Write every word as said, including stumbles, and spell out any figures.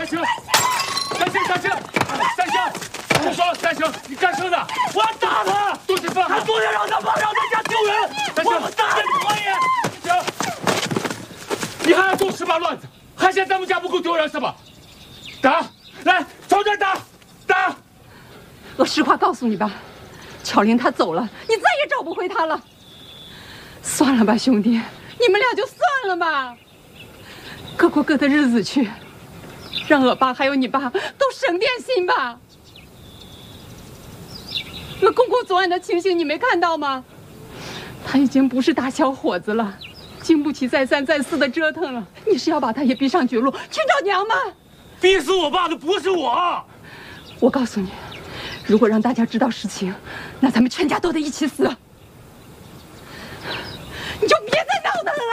三星，三星，三星，三星，我说三星，你干什么呢？我要打他！都是放，他昨天让他妈让他家救人，我不打你可以。行，你还要做十八乱子，还嫌咱们家不够丢人是吧？打，来，朝这打，打！ 我实话告诉你吧，巧玲她走了，你再也找不回她了。算了吧，兄弟，你们俩就算了吧，各过各的日子去，让我爸还有你爸都省点心吧。那公公昨晚的情形你没看到吗？他已经不是大小伙子了，经不起再三再四的折腾了。你是要把他也逼上绝路去找娘吗？ 逼死我爸的不是我。 我告诉你，如果让大家知道实情，那咱们全家都得一起死。你就别再闹腾了。